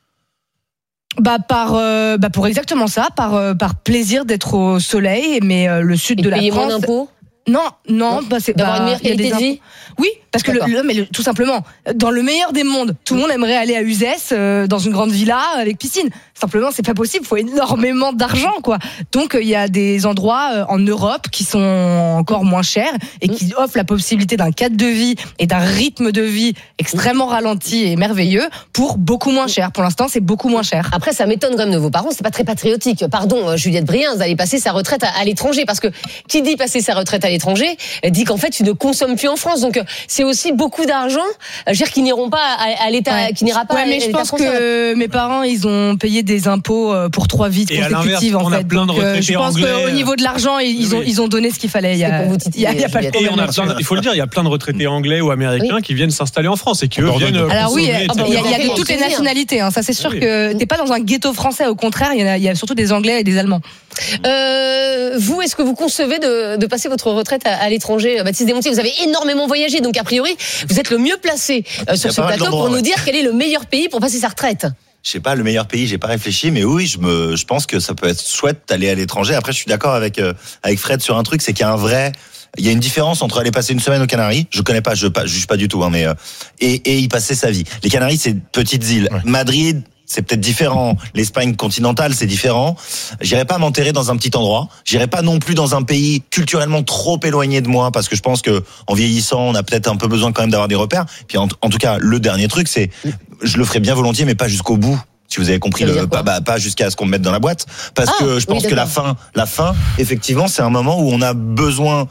S1: Pour exactement ça, par plaisir d'être au soleil, mais le sud de la France.
S2: Payer moins d'impôts?
S1: Non, c'est
S2: d'avoir une meilleure qualité de vie.
S1: Oui, parce que tout simplement, dans le meilleur des mondes, tout le monde aimerait aller à Uzès, dans une grande villa avec piscine. Simplement, c'est pas possible. Il faut énormément d'argent, quoi. Donc, il y a des endroits en Europe qui sont encore moins chers et qui offrent la possibilité d'un cadre de vie et d'un rythme de vie extrêmement ralenti et merveilleux pour beaucoup moins cher. Pour l'instant, c'est beaucoup moins cher.
S2: Après, ça m'étonne quand même de vos parents. C'est pas très patriotique. Pardon, Juliette Briens, d'aller passer sa retraite à l'étranger, parce que qui dit passer sa retraite à l'étranger dit qu'en fait, tu ne consommes plus en France. Donc, c'est aussi beaucoup d'argent, qui n'iront pas à l'État, qui n'ira pas.
S1: Ouais, mais je pense que mes parents, ils ont payé des impôts pour 3 vies consécutives, en fait.
S3: Plein de retraités
S1: je pense qu'au niveau de l'argent, ils ont donné ce qu'il fallait. Il y a pas de problème.
S3: Il faut le dire, il y a plein de retraités anglais ou américains qui viennent s'installer en France et qui eux viennent.
S1: Alors oui, il y a de toutes les nationalités. Ça, c'est sûr que t'es pas dans un ghetto français. Au contraire, il y a surtout des Anglais et des Allemands.
S2: Vous, est-ce que vous concevez de passer votre retraite à l'étranger? Baptiste Desmontiers, vous avez énormément voyagé, donc a priori, vous êtes le mieux placé sur ce plateau pour nous dire quel est le meilleur pays pour passer sa retraite.
S4: je sais pas, le meilleur pays, j'ai pas réfléchi, mais oui, je pense que ça peut être chouette d'aller à l'étranger. Après, je suis d'accord avec Fred sur un truc, c'est qu'il y a une différence entre aller passer une semaine aux Canaries. Je connais pas, je juge pas du tout, hein, mais et y passer sa vie. Les Canaries, c'est petites îles. Ouais. Madrid, c'est peut-être différent. L'Espagne continentale, c'est différent. J'irai pas m'enterrer dans un petit endroit. J'irai pas non plus dans un pays culturellement trop éloigné de moi, parce que je pense que en vieillissant, on a peut-être un peu besoin quand même d'avoir des repères. Puis en tout cas, le dernier truc, c'est, je le ferai bien volontiers, mais pas jusqu'au bout. Si vous avez compris, pas jusqu'à ce qu'on me mette dans la boîte, parce que je pense que la fin, effectivement, c'est un moment où on a besoin.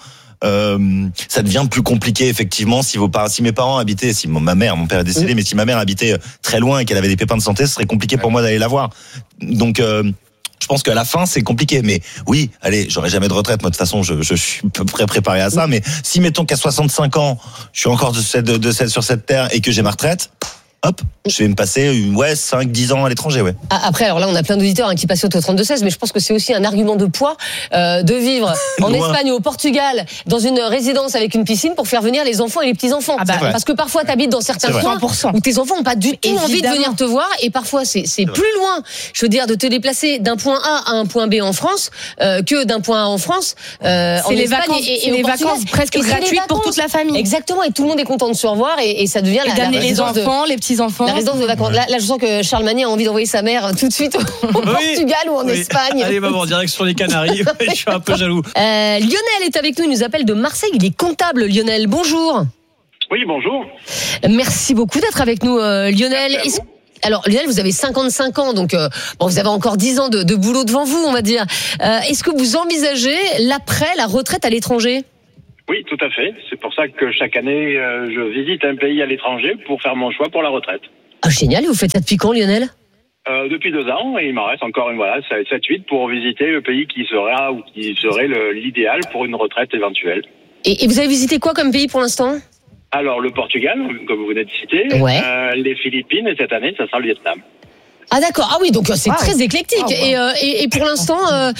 S4: Ça devient plus compliqué effectivement si mes parents habitaient, mon père est décédé, mais si ma mère habitait très loin et qu'elle avait des pépins de santé, ce serait compliqué pour moi d'aller la voir. Donc je pense qu'à la fin c'est compliqué, mais oui, allez, j'aurai jamais de retraite. Moi de toute façon, je suis à peu près préparé à ça. Mais si mettons qu'à 65 ans, je suis encore sur cette terre et que j'ai ma retraite. Hop, je vais me passer 5-10 ans à l'étranger, ouais.
S2: Après, alors là, on a plein d'auditeurs qui passent au 32-16, mais je pense que c'est aussi un argument de poids de vivre en Espagne ou au Portugal dans une résidence avec une piscine pour faire venir les enfants et les petits-enfants. Parce que parfois, tu habites dans certains coins où tes enfants n'ont pas du tout envie de venir te voir, et parfois, c'est plus loin, je veux dire, de te déplacer d'un point A à un point B en France que d'un point A en France en Espagne et
S1: les vacances presque gratuites pour toute la famille.
S2: Exactement, et tout le monde est content de se revoir, et ça devient
S1: les enfants, les petits enfants.
S2: La résidence de vacances. Là, je sens que Charles Magny a envie d'envoyer sa mère tout de suite au Portugal ou en Espagne.
S3: Allez, maman, direction les Canaries. Je suis un peu jaloux.
S2: Lionel est avec nous, il nous appelle de Marseille. Il est comptable, Lionel. Bonjour.
S21: Oui, bonjour.
S2: Merci beaucoup d'être avec nous, Lionel. Alors, Lionel, vous avez 55 ans, donc vous avez encore 10 ans de boulot devant vous, on va dire. Est-ce que vous envisagez l'après, la retraite à l'étranger ?
S21: Oui, tout à fait. C'est pour ça que chaque année, je visite un pays à l'étranger pour faire mon choix pour la retraite.
S2: Ah, génial. Et vous faites ça depuis quand, Lionel ?
S21: Depuis 2 ans, et il m'en reste encore 7-8 pour visiter le pays qui serait l'idéal pour une retraite éventuelle.
S2: Et vous avez visité quoi comme pays pour l'instant ?
S21: Alors, le Portugal, comme vous venez de citer, les Philippines, et cette année, ça sera le Vietnam.
S2: Ah d'accord, ah oui, donc c'est très éclectique. Et pour l'instant,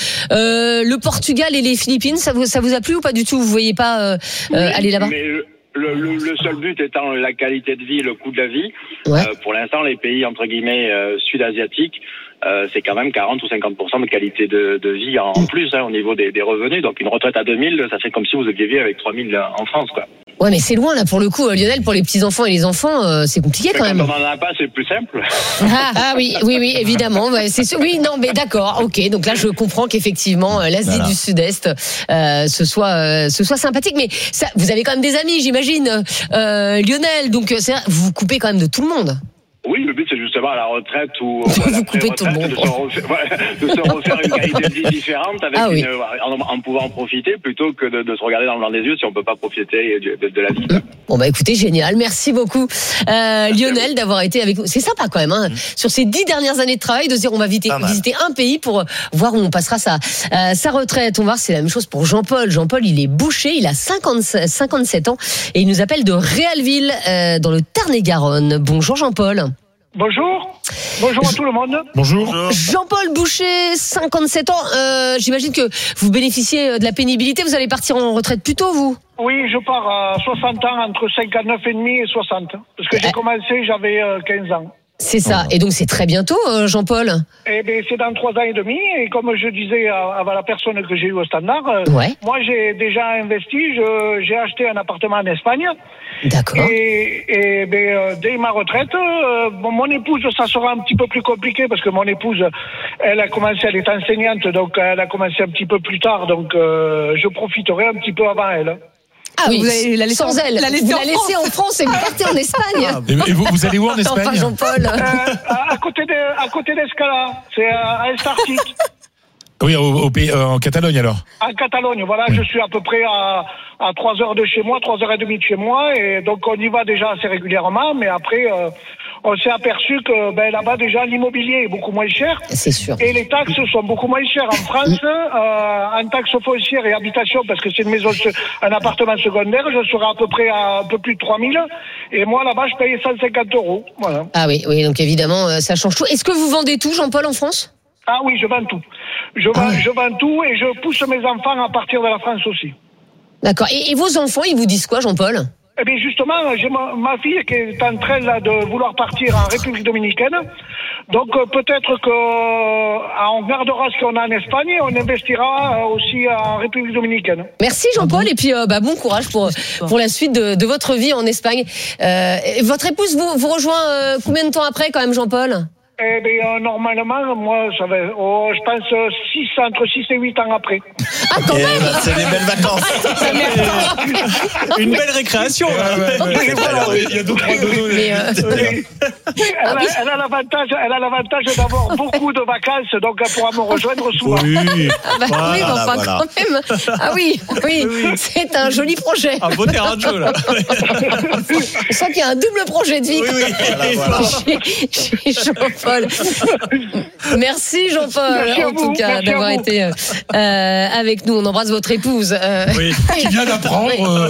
S2: le Portugal et les Philippines, ça vous a plu ou pas du tout ? Vous voyez pas aller là-bas ?
S21: Mais le seul but étant la qualité de vie, le coût de la vie. Pour l'instant, les pays entre guillemets sud-asiatiques, c'est quand même 40 ou 50% de qualité de vie en plus au niveau des revenus. Donc une retraite à 2000, ça fait comme si vous viviez avec 3000 en France, quoi.
S2: Ouais, mais c'est loin là pour le coup, Lionel, pour les petits-enfants et les enfants, c'est compliqué quand même.
S21: Quand on n'en a pas, c'est plus simple.
S2: Oui, évidemment. Oui, non, mais d'accord, ok. Donc là, je comprends qu'effectivement, l'Asie du Sud-Est, ce soit sympathique. Mais ça, vous avez quand même des amis, j'imagine, Lionel. Donc vous vous coupez quand même de tout le monde.
S21: Oui, le but c'est justement à la retraite ou
S2: vous coupez tout le monde.
S21: De se refaire une qualité de vie différente avec en pouvant en profiter plutôt que de se regarder dans le blanc des yeux si on peut pas profiter de la vie.
S2: Bon écoutez, génial, merci beaucoup Lionel d'avoir été avec nous. C'est sympa quand même sur ces 10 dernières années de travail de dire on va visiter un pays pour voir où on passera sa retraite. On va voir, c'est la même chose pour Jean-Paul. Jean-Paul, il est boucher, il a 57 ans et il nous appelle de Réalville dans le Tarn-et-Garonne. Bonjour Jean-Paul.
S22: Bonjour à tout le monde.
S5: Bonjour.
S2: Jean-Paul Boucher, 57 ans. J'imagine que vous bénéficiez de la pénibilité. Vous allez partir en retraite plus tôt, vous ?
S22: Oui, je pars à 60 ans, entre 59,5 et 60. Parce que j'ai commencé, j'avais 15 ans.
S2: C'est ça. Et donc, c'est très bientôt, Jean-Paul ?
S22: Eh bien, c'est dans 3 ans et demi. Et comme je disais à la personne que j'ai eue au standard, moi, j'ai déjà investi. J'ai acheté un appartement en Espagne.
S2: D'accord.
S22: Et dès ma retraite, mon épouse, ça sera un petit peu plus compliqué parce que mon épouse, elle est enseignante, donc elle a commencé un petit peu plus tard. Donc, je profiterai un petit peu avant elle.
S2: Ah oui, vous allez la laisser sans elle. Vous la laissez en France et vous partez en Espagne.
S5: Et vous allez où en Espagne ?
S2: Enfin, Jean-Paul.
S22: À côté d'Escala, c'est à Estartic.
S5: Oui, au pays, en Catalogne alors.
S22: En Catalogne, voilà, je suis à peu près à 3 heures de chez moi, 3h30 de chez moi, et donc on y va déjà assez régulièrement, mais après on s'est aperçu que là-bas déjà l'immobilier est beaucoup moins cher.
S2: C'est sûr.
S22: Et les taxes sont beaucoup moins chères en France, en taxes foncières et habitation, parce que c'est une maison, un appartement secondaire, je serai à peu près à un peu plus de 3000, et moi là-bas je paye 150 €. Voilà.
S2: Ah oui, donc évidemment ça change tout. Est-ce que vous vendez tout, Jean-Paul, en France ?
S22: Ah oui, je vends tout. Je vends tout et je pousse mes enfants à partir de la France aussi.
S2: D'accord. Et vos enfants, ils vous disent quoi, Jean-Paul ?
S22: Eh bien, justement, j'ai ma fille qui est en train là, de vouloir partir en République dominicaine. Donc peut-être qu'on gardera ce qu'on a en Espagne et on investira aussi en République dominicaine.
S2: Merci Jean-Paul et puis bon courage pour la suite de votre vie en Espagne. Votre épouse vous rejoint combien de temps après quand même Jean-Paul ?
S22: Eh bien, normalement, moi, ça va, je pense entre 6 et 8 ans après.
S2: Ah, quand même
S4: c'est des belles vacances.
S3: Une belle récréation.
S5: Il y a d'autres
S22: Elle a l'avantage d'avoir beaucoup de vacances, donc elle pourra me rejoindre souvent.
S3: Oui.
S2: Quand même. Ah oui, c'est un joli projet.
S3: Un beau terrain de jeu, là.
S2: On sent qu'il y a un double projet de vie. Chez Jean-Paul. Merci Jean-Paul, en tout cas, d'avoir été avec nous. On embrasse votre épouse.
S5: Qui vient d'apprendre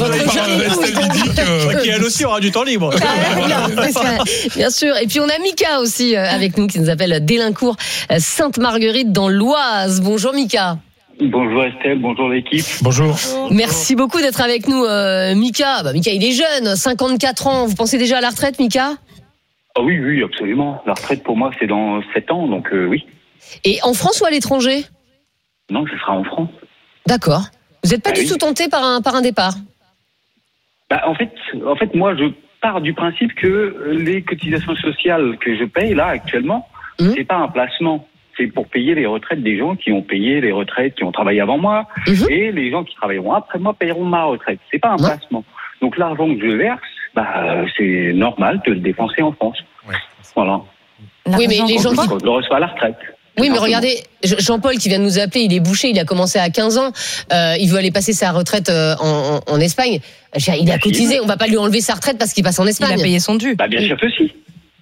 S3: qui elle aussi aura du temps libre.
S2: Bien sûr. Et puis on a Mika aussi avec nous qui nous appelle d'Élincourt, Sainte-Marguerite dans l'Oise. Bonjour Mika.
S6: Bonjour Estelle, bonjour l'équipe.
S5: Bonjour.
S2: Merci beaucoup d'être avec nous Mika. Mika il est jeune, 54 ans. Vous pensez déjà à la retraite Mika ?
S6: Ah oui, absolument. La retraite, pour moi, c'est dans 7 ans, donc oui.
S2: Et en France ou à l'étranger ?
S6: Non, ce sera en France.
S2: D'accord. Vous n'êtes pas du tout tenté par un départ ?
S6: En fait, moi, je pars du principe que les cotisations sociales que je paye, là, actuellement, c'est pas un placement. C'est pour payer les retraites des gens qui ont payé les retraites, qui ont travaillé avant moi, et les gens qui travailleront après moi paieront ma retraite. C'est pas un placement. Donc l'argent que je verse, c'est normal de le dépenser en France. Voilà.
S2: Oui, mais les gens qui
S6: le reçoivent à la retraite.
S2: Oui, mais regardez, Jean-Paul qui vient de nous appeler, il est boucher, il a commencé à 15 ans, il veut aller passer sa retraite en Espagne. Il a cotisé, on va pas lui enlever sa retraite parce qu'il passe en Espagne.
S1: Il a payé son dû.
S6: Bien sûr que si.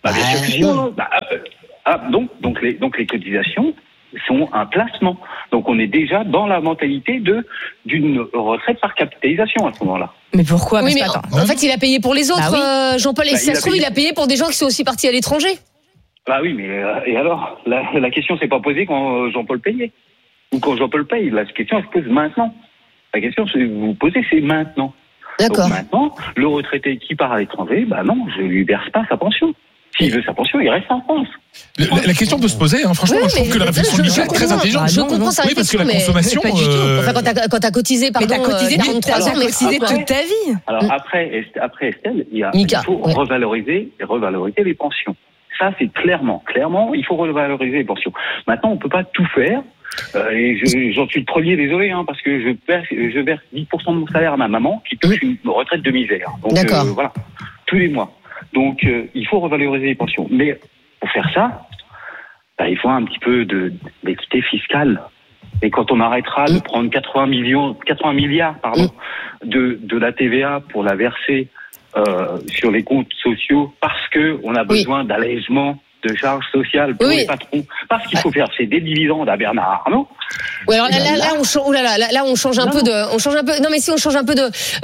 S6: Donc les cotisations sont un placement. Donc on est déjà dans la mentalité d'une retraite par capitalisation à ce moment-là.
S1: Mais pourquoi ?
S2: Oui, mais en fait, il a payé pour les autres, Jean-Paul. Et si ça se trouve, il a payé pour des gens qui sont aussi partis à l'étranger.
S6: Oui, mais et alors la question s'est pas posée quand Jean-Paul payait ou quand Jean-Paul paye. La question elle se pose maintenant. La question que vous vous posez, c'est maintenant.
S2: D'accord.
S6: Donc maintenant, le retraité qui part à l'étranger, non, je lui verse pas sa pension. S'il veut sa pension, il reste en France.
S5: La question peut se poser, franchement, moi, je trouve que la réflexion de Mika est très intelligente.
S2: Je comprends sa réflexion,
S5: parce que la consommation...
S2: quand t'as cotisé,
S1: mais t'as cotisé 43 ans, cotisé toute ta vie.
S6: Alors après Estelle, il faut revaloriser les pensions. Ça, c'est clairement, il faut revaloriser les pensions. Maintenant, on peut pas tout faire. Et j'en suis le premier, désolé, parce que je verse 10% de mon salaire à ma maman qui touche une retraite de misère. Donc voilà, tous les mois. Donc il faut revaloriser les pensions. Mais pour faire ça, il faut un petit peu d'équité fiscale. Et quand on arrêtera de prendre 80 milliards de la TVA pour la verser sur les comptes sociaux parce que on a besoin d'allègement de charges sociales pour les patrons, parce qu'il faut verser des dividendes à Bernard Arnault.
S2: Oui, alors là, on change un peu de. Non, mais si on change un peu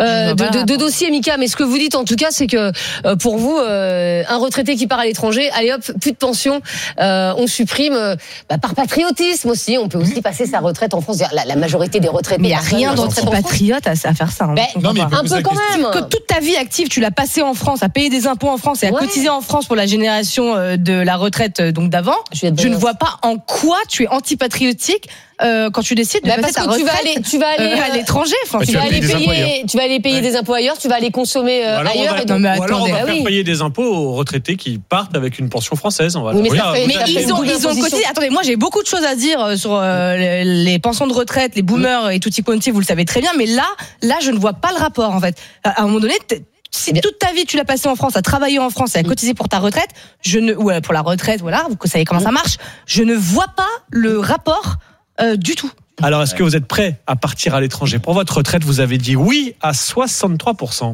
S2: de dossier, Mika. Mais ce que vous dites, en tout cas, c'est que pour vous, un retraité qui part à l'étranger, allez hop, plus de pension, on supprime. Par patriotisme aussi, on peut aussi passer sa retraite en France. La majorité des retraités.
S1: Mais il n'y a rien d'anti-patriote à faire ça.
S2: Non, mais un peu quand même.
S1: Que toute ta vie active, tu l'as passée en France, à payer des impôts en France et à cotiser en France pour la génération de la retraite donc d'avant. Je ne vois pas en quoi tu es antipatriotique quand tu décides de passer ta retraite
S2: tu vas aller
S1: à l'étranger.
S2: Tu vas aller payer des impôts ailleurs, tu vas aller consommer ailleurs.
S3: Ou alors on va faire payer des impôts aux retraités qui partent avec une pension française.
S1: Mais ils ont cotisé. Attendez, moi j'ai beaucoup de choses à dire sur les pensions de retraite, les boomers et tutti quanti, vous le savez très bien. Mais là, je ne vois pas le rapport en fait. À un moment donné, si toute ta vie tu l'as passé en France, à travailler en France, à cotiser pour ta retraite, ou pour la retraite, voilà, vous savez comment ça marche. Je ne vois pas le rapport du tout.
S3: Alors, est-ce que vous êtes prêt à partir à l'étranger pour votre retraite ? Vous avez dit oui à 63%.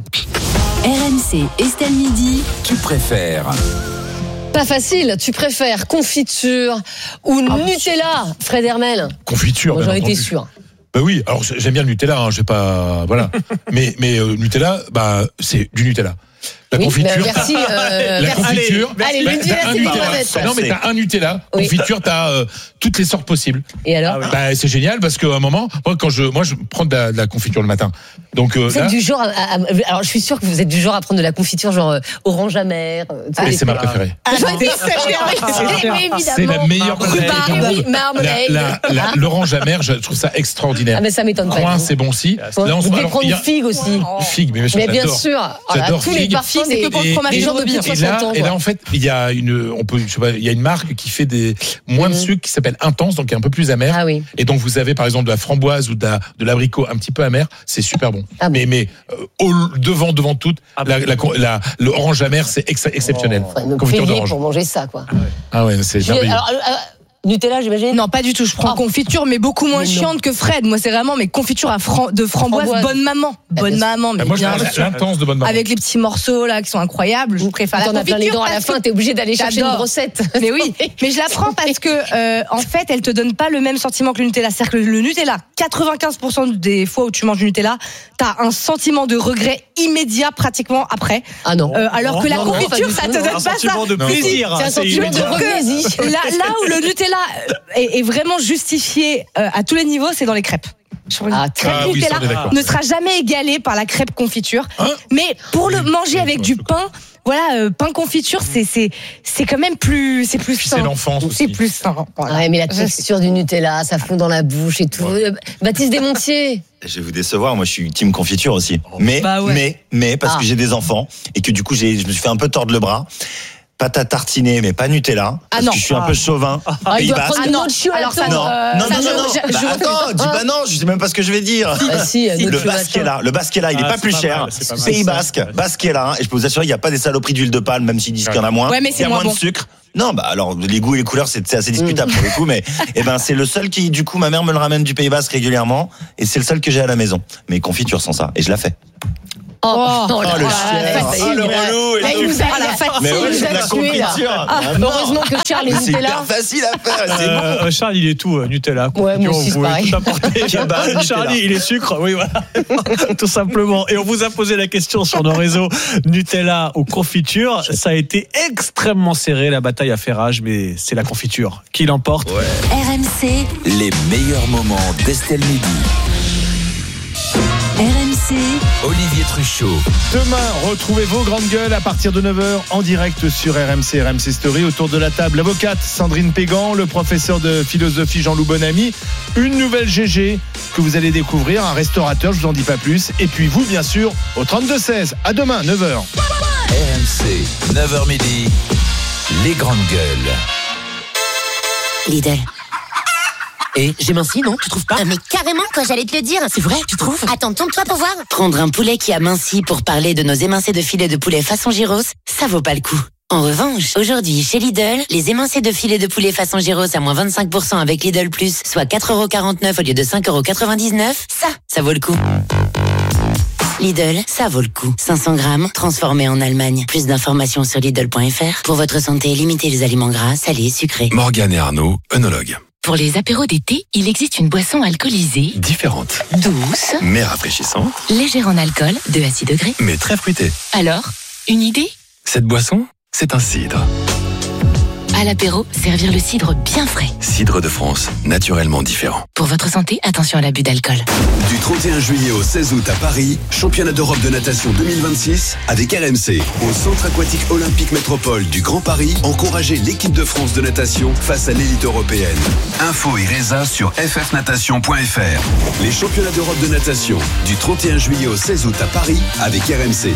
S9: RMC, Estelle Midi.
S10: Tu préfères ?
S2: Pas facile. Tu préfères confiture ou Nutella, Fred Hermel ?
S5: Confiture.
S2: J'en étais sûr.
S5: Oui, alors j'aime bien le Nutella, je vais pas, voilà. mais Nutella, c'est du Nutella. La confiture.
S2: Merci.
S5: La confiture.
S2: Allez, le Nutella, c'est pas
S5: non, mais t'as un Nutella. Confiture, t'as toutes les sortes possibles.
S2: Et alors
S5: c'est génial parce qu'à un moment, moi, je prends de la confiture le matin. Donc,
S2: vous êtes du genre alors, je suis sûr que vous êtes du genre à prendre de la confiture, genre orange amère.
S5: Et c'est ma préférée. C'est la meilleure
S2: rhubarbe, marmelade.
S5: L'orange amère, je trouve ça extraordinaire.
S2: Ah, mais ça m'étonne pas.
S5: Coin, c'est bon aussi.
S2: Là, vous pouvez prendre figue aussi.
S5: Figue, mais
S2: bien sûr.
S5: J'adore
S2: tous les parfums, c'est que pour le fromage de plus de 60 ans.
S5: Et là, en fait, il y a une marque qui fait moins de sucre qui s'appelle Intense, donc qui est un peu plus amer.
S2: Ah oui.
S5: Et donc, vous avez par exemple de la framboise ou de l'abricot un petit peu amer. C'est super bon.
S2: Ah bon.
S5: Mais devant tout, l'orange amère, c'est exceptionnel.
S2: Donc,
S5: confiture d'orange.
S2: Pour manger ça, quoi.
S5: Ah ouais, c'est merveilleux.
S2: Nutella, j'imagine?
S1: Non, pas du tout. Je prends confiture, mais beaucoup moins chiante que Fred. Moi, c'est vraiment mes confitures de framboise bonne maman. Bonne maman, mais
S5: moi, je prends l'intense de bonne maman.
S1: Avec les petits morceaux, là, qui sont incroyables. Je préfère la confiture.
S2: T'en as plein les dents à la fin, t'es obligé d'aller chercher une recette.
S1: Mais oui. Mais je la prends parce que, en fait, elle te donne pas le même sentiment que le Nutella. C'est-à-dire que le Nutella, 95% des fois où tu manges du Nutella, t'as un sentiment de regret immédiat pratiquement après.
S2: Ah non.
S1: Alors que la confiture, ça te donne pas ça.
S3: Un sentiment de plaisir.
S2: C'est un sentiment de regret.
S1: Là où le Nutella est vraiment justifié à tous les niveaux, c'est dans les crêpes. Crêpe Nutella ne sera jamais égalée par la crêpe confiture. Mais pour le manger avec du pain, pain confiture, c'est quand même plus, c'est plus sain.
S5: C'est l'enfance aussi.
S1: C'est plus sain.
S2: Voilà. Ouais, mais la texture du Nutella, ça fond dans la bouche et tout. Baptiste Desmontiers.
S4: Je vais vous décevoir, moi je suis team confiture aussi. Mais parce que j'ai des enfants et que du coup je me suis fait un peu tordre le bras. Pâte à tartiner, mais pas Nutella. Parce que je suis un peu chauvin.
S2: Il doit prendre
S1: non,
S2: alors ça,
S4: non. Attends, dis pas non, je sais même pas ce que je vais dire. Le Basquela, il est pas plus cher. Pays Basque, Basquela, et je peux vous assurer, il n'y a pas des saloperies d'huile de palme, même s'ils disent qu'il y en a moins.
S1: Ouais, mais
S4: il y a moins de sucre. Non, alors les goûts et les couleurs, c'est assez discutable pour le coup, mais c'est le seul qui, du coup, ma mère me le ramène du Pays Basque régulièrement, et c'est le seul que j'ai à la maison. Mais confiture sans ça, et je la fais.
S2: Le
S4: relou.
S2: Il nous a la fatigue.
S4: Mais ouais, c'est de la confiture.
S2: Heureusement que Charles est Nutella.
S4: C'est hyper facile à faire. C'est bon.
S3: Charles, il est tout Nutella.
S2: Ouais, moi aussi, c'est pareil.
S3: Tout apporter. Charlie, il est sucre. Oui, voilà. Tout simplement. Et on vous a posé la question sur nos réseaux Nutella ou confiture. Ça a été extrêmement serré, la bataille a fait rage, mais c'est la confiture qui l'emporte.
S9: Ouais. RMC.
S10: Les meilleurs moments d'Estelle Midi.
S9: RMC,
S10: Olivier Truchot.
S5: Demain, retrouvez vos grandes gueules à partir de 9h en direct sur RMC Story. Autour de la table, l'avocate Sandrine Pégan, le professeur de philosophie Jean-Loup Bonamy, une nouvelle GG que vous allez découvrir, un restaurateur, je vous en dis pas plus. Et puis vous, bien sûr, au 32-16. À demain, 9h.
S10: RMC, 9h midi, les grandes gueules.
S17: Lidl. Et j'ai minci, non? Tu trouves pas?
S7: Mais carrément, quoi, j'allais te le dire.
S17: C'est vrai, tu trouves?
S7: Attends, tourne-toi pour voir.
S17: Prendre un poulet qui a minci pour parler de nos émincés de filet de poulet façon gyros, ça vaut pas le coup. En revanche, aujourd'hui, chez Lidl, les émincés de filet de poulet façon gyros à moins 25% avec Lidl Plus, soit 4,49€ au lieu de 5,99€, ça vaut le coup. Lidl, ça vaut le coup. 500 grammes, transformé en Allemagne. Plus d'informations sur Lidl.fr. Pour votre santé, limitez les aliments gras, salés, sucrés.
S19: Morgane et Arnaud, œnologues.
S13: Pour les apéros d'été, il existe une boisson alcoolisée,
S19: Différente,
S13: douce,
S19: mais rafraîchissante,
S13: légère en alcool, 2 à 6 degrés.
S19: mais très fruitée.
S13: Alors, une idée?
S19: Cette boisson, c'est un cidre.
S13: À l'apéro, servir le cidre bien frais.
S19: Cidre de France, naturellement différent.
S13: Pour votre santé, attention à l'abus d'alcool.
S18: Du 31 juillet au 16 août à Paris, championnat d'Europe de natation 2026 avec RMC. Au Centre aquatique olympique métropole du Grand Paris, encouragez l'équipe de France de natation face à l'élite européenne.
S19: Info et résa sur ffnatation.fr.
S18: Les championnats d'Europe de natation du 31 juillet au 16 août à Paris avec RMC.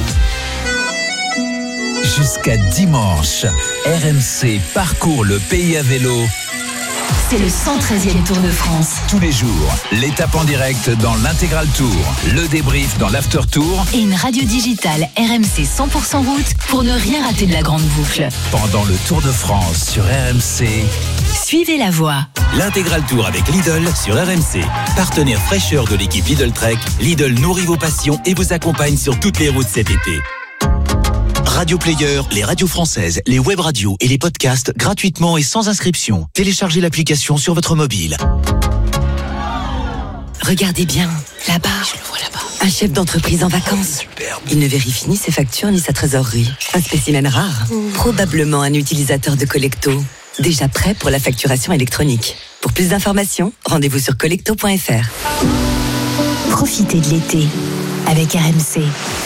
S10: Jusqu'à dimanche, RMC parcourt le pays à vélo.
S9: c'est le 113e Tour de France.
S10: Tous les jours, l'étape en direct dans l'Intégral Tour, le débrief dans l'After Tour
S9: et une radio digitale RMC 100% route pour ne rien rater de la grande boucle.
S10: Pendant le Tour de France sur RMC,
S9: suivez la voie.
S8: L'Intégral Tour avec Lidl sur RMC. Partenaire fraîcheur de l'équipe Lidl Trek, Lidl nourrit vos passions et vous accompagne sur toutes les routes cet été. Radio Player, les radios françaises, les web radios et les podcasts gratuitement et sans inscription. Téléchargez l'application sur votre mobile.
S9: Regardez bien,
S13: Là-bas. Je le vois là-bas. Un chef d'entreprise en vacances. Il ne vérifie ni ses factures ni sa trésorerie. Un spécimen rare. Probablement un utilisateur de Collecto. Déjà prêt pour la facturation électronique. Pour plus d'informations, rendez-vous sur collecto.fr.
S9: Profitez de l'été avec RMC.